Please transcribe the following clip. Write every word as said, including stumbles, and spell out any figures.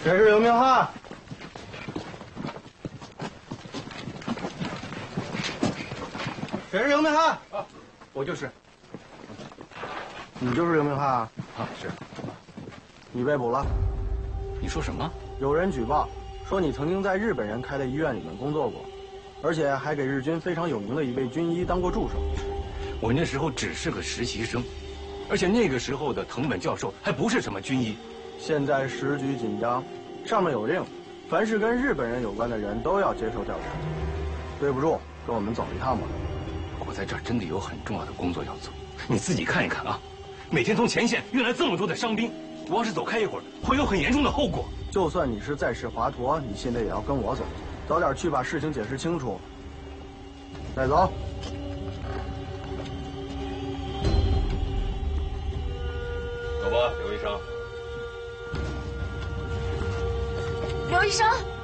谁是刘明翰？谁是刘明翰？ 啊，我就是。 你就是刘明翰啊？ 啊，是。 你被捕了。 你说什么？ 有人举报说你曾经在日本人开的医院里面工作过，而且还给日军非常有名的一位军医当过助手。 我那时候只是个实习生，而且那个时候的藤本教授还不是什么军医。 现在时局紧张，上面有令，凡是跟日本人有关的人都要接受调查。对不住，跟我们走一趟吧。 我在这儿真的有很重要的工作要做，你自己看一看啊！每天从前线运来这么多的伤兵，我要是走开一会儿，会有很严重的后果。 就算你是在世华佗，你现在也要跟我走，早点去把事情解释清楚。带走。 走吧，刘医生。 刘医生。